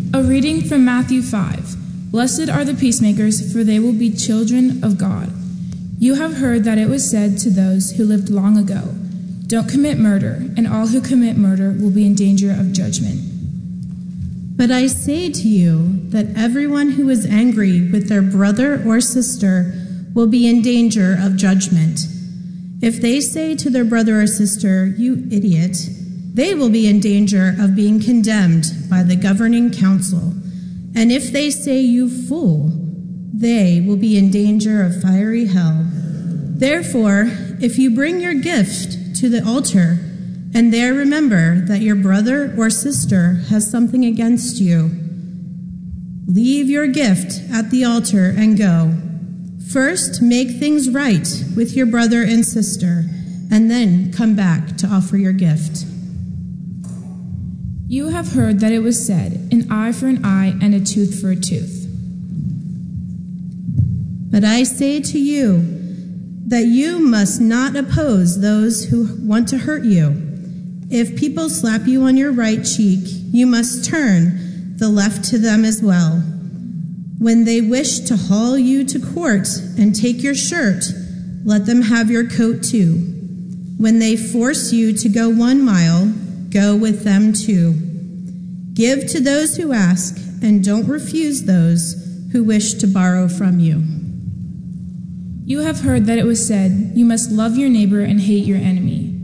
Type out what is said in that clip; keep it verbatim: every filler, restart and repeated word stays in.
A reading from Matthew five. Blessed are the peacemakers, for they will be children of God. You have heard that it was said to those who lived long ago, don't commit murder, and all who commit murder will be in danger of judgment. But I say to you that everyone who is angry with their brother or sister will be in danger of judgment. If they say to their brother or sister, you idiot, they will be in danger of being condemned by the governing council. And if they say, you fool, they will be in danger of fiery hell. Therefore, if you bring your gift to the altar, and there remember that your brother or sister has something against you, leave your gift at the altar and go. First, make things right with your brother and sister, and then come back to offer your gift. You have heard that it was said, an eye for an eye and a tooth for a tooth. But I say to you that you must not oppose those who want to hurt you. If people slap you on your right cheek, you must turn the left to them as well. When they wish to haul you to court and take your shirt, let them have your coat too. When they force you to go one mile, go with them too. Give to those who ask, and don't refuse those who wish to borrow from you. You have heard that it was said, you must love your neighbor and hate your enemy.